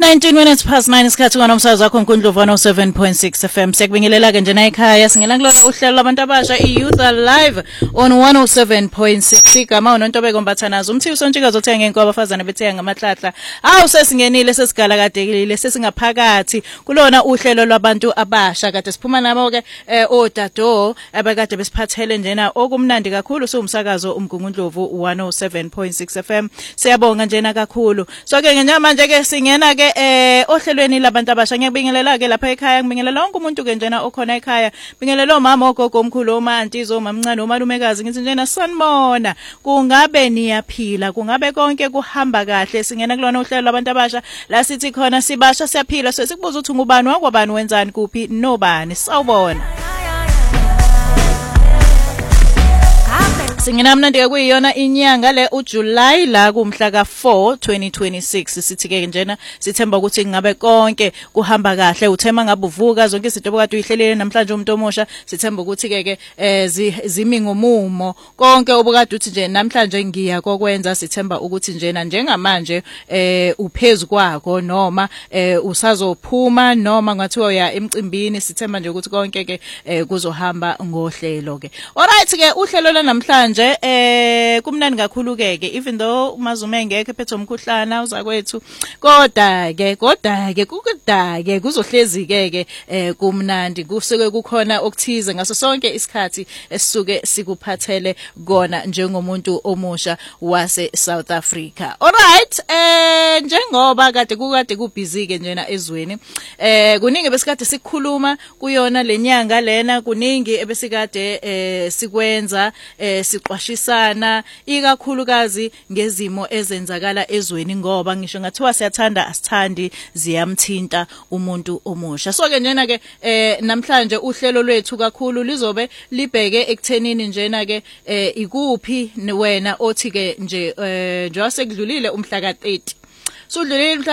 19 minutes past 9 isikhathi kwanomsakazo wakho uNkundlu 107.6 FM. Sekubingelela ke njena ekhaya singena kulona uhlelo labantu abasha iYouth Alive on 107.6. Igama uNontobeko Mbathanazo umthiyo sontshika zothenga ngenko abafazana bethenga ngamahlahla. Awu sesingenile sesigala kadekile sesingaphakathi kulona uhlelo lwabantu abasha kade siphuma nabo ke odado abakade besiphathele njena okumnandi kakhulu soumsakazo uMgungundlovu 107.6 FM. Siyabonga njena kakhulu. So ke manje ke singena ke ohlelweni labantu abasha ngiyabingelela ke lapha ekhaya ngibingelela wonke umuntu ke njena okhona ekhaya bingelela omama ogogo omkhulu omanti omamncane omalumekazi ngithi njena sanibona kungabe niyaphila kungabe konke kuhamba kahle singena kulona uhlelo labantu abasha la sithi khona sibasha siyaphila so sikubuza ukuthi ngubani wakwabani wenzani kuphi nobani sawubona Singena mnandi ke kuyiyona inyanga le uJuly la kumhla ka4 2026 sithi ke njena sithemba ukuthi ngabe konke kuhamba kahle uthema ngabe uvuka zonke izinto obukade uyihlelele namhlanje umuntu omusha sithemba ukuthi ke zimi ngomumo konke obukade uthi nje namhlanje ngiya kokwenza sithemba ukuthi njena njengamanje uphezulu kwakho noma usazophuma noma ngathiwa uya emcimbini sithemba nje ukuthi konke ke kuzohamba ngohlelo ke alright ke uhlelo lanamhlanje kumnandi kakhulu ke even though umazume engeke phethe umkhuhlana uzakwethu kodwa ke kuzohlezi ke kumnandi kusuke kukhona okuthize ngaso sonke isikhathi esisuke sikuphathele kona njengomuntu omusha wase South Africa alright njengoba kade kubusy ke njena ezweni kuningi besikade sikhuluma kuyona lenyanga lena kuningi ebesikade sikwenza siqwashisana ikakhulukazi ngezimo ezenzakala ezweni ngoba ngisho ngathiwa siyathanda asithandi ziyamthinta umuntu omusha so ke njena ke namhlanje uhlelo lwethu kakhulu lizobe libheke ekuthenini njena ke ikuphi wena othi ke nje njengoba sekudlulile umhla ka 30 so udlulile